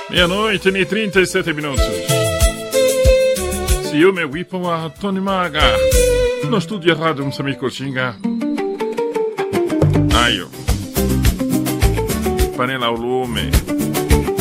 Meia-noite e 37 minutos. Ciúme Wipo a Tony Maga. No studio Radio Moçambique Coxinga. Aio. Panela ao lume.